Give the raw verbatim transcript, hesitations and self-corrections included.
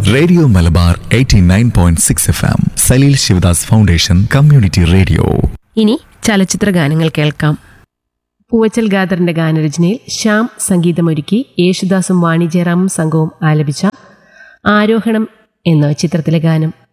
Radio Malabar eighty nine point six F M Saleel Sivadas foundation community radio. ഇനി ചലച്ചിത്ര ഗാനങ്ങൾ കേൾക്കാം. പൂവച്ചൽ ഖാദറിന്റെ ഗാനരചനയിൽ ശ്യാം സംഗീതമൊരുക്കി യേശുദാസും വാണി ജയറാമും സംഘവും ആലപിച്ച ആരോഹണം എന്ന ചിത്രത്തിലെ ഗാനം.